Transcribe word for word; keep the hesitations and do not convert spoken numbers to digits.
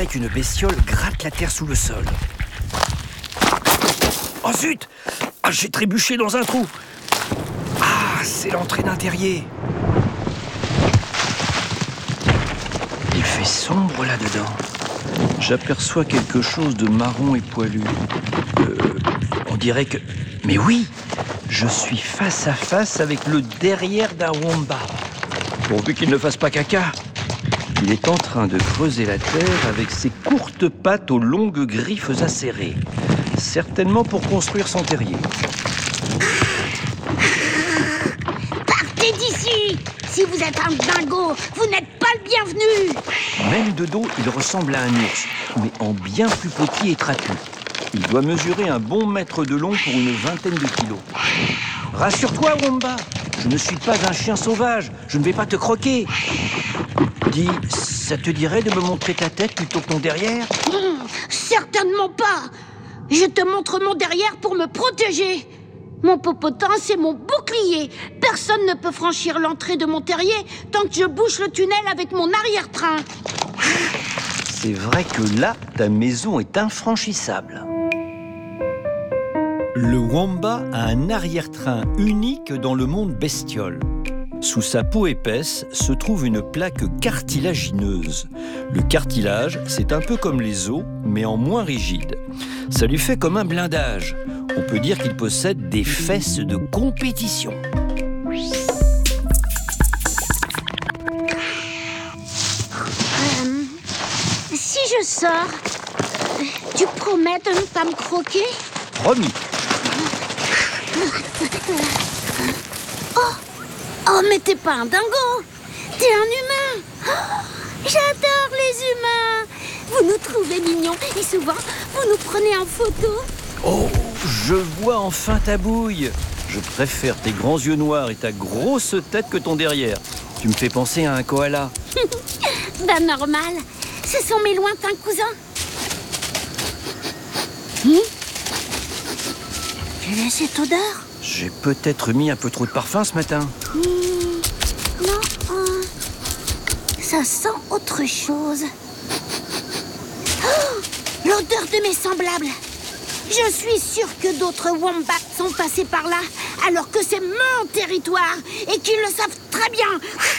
qu'une bestiole gratte la terre sous le sol. Oh zut! Ah, j'ai trébuché dans un trou. Ah, c'est l'entrée d'un terrier. Il fait sombre là-dedans. J'aperçois quelque chose de marron et poilu. Euh, on dirait que... Mais oui, je suis face à face avec le derrière d'un wombat. Pourvu qu'il ne fasse pas caca. Il est en train de creuser la terre avec ses courtes pattes aux longues griffes acérées. Certainement pour construire son terrier. Partez d'ici! Si vous êtes un dingo, vous n'êtes pas le bienvenu! Même de dos, il ressemble à un ours, mais en bien plus petit et trapu. Il doit mesurer un bon mètre de long pour une vingtaine de kilos. Rassure-toi, Womba, je ne suis pas un chien sauvage, je ne vais pas te croquer. Dis, ça te dirait de me montrer ta tête plutôt que ton derrière? Mmh, certainement pas! Je te montre mon derrière pour me protéger. Mon popotin, c'est mon bouclier. Personne ne peut franchir l'entrée de mon terrier tant que je bouche le tunnel avec mon arrière-train. C'est vrai que là, ta maison est infranchissable. Le wombat a un arrière-train unique dans le monde bestiole. Sous sa peau épaisse se trouve une plaque cartilagineuse. Le cartilage, c'est un peu comme les os, mais en moins rigide. Ça lui fait comme un blindage. On peut dire qu'il possède des fesses de compétition. Euh, si je sors, euh, tu promets de ne pas me croquer? Promis. Oh, oh, mais t'es pas un dingo, t'es un humain. Oh, j'adore les humains. Vous nous trouvez mignons et souvent, vous nous prenez en photo. Oh, je vois enfin ta bouille. Je préfère tes grands yeux noirs et ta grosse tête que ton derrière. Tu me fais penser à un koala. Ben normal, ce sont mes lointains cousins. Hum? Quelle est cette odeur? J'ai peut-être mis un peu trop de parfum ce matin. Hum, non, euh, ça sent autre chose. Oh, l'odeur de mes semblables. Je suis sûre que d'autres wombats sont passés par là, alors que c'est mon territoire et qu'ils le savent très bien.